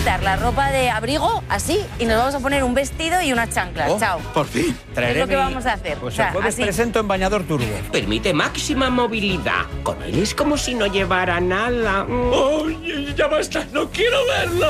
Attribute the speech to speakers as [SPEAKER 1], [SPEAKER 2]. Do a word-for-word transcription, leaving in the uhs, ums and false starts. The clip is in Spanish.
[SPEAKER 1] quitar la ropa de abrigo, así, y nos vamos a poner un vestido y unas chanclas.
[SPEAKER 2] Oh,
[SPEAKER 1] Chao.
[SPEAKER 2] Por fin.
[SPEAKER 1] Es lo que vamos a hacer.
[SPEAKER 3] Pues
[SPEAKER 1] O sea,
[SPEAKER 3] el jueves
[SPEAKER 1] así.
[SPEAKER 3] presento en bañador turbo.
[SPEAKER 4] Permite máxima movilidad. Con él es como si no llevara nada.
[SPEAKER 5] ¡Oye, ya basta! ¡No quiero verlo!